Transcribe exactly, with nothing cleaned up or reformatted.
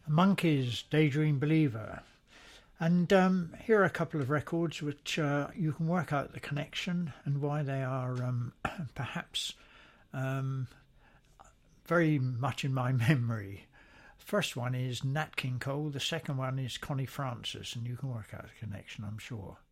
Monkeys, Daydream Believer. And um, here are a couple of records which uh, you can work out the connection and why they are um, perhaps um, very much in my memory. First one is Nat King Cole, the second one is Connie Francis, and you can work out the connection, I'm sure.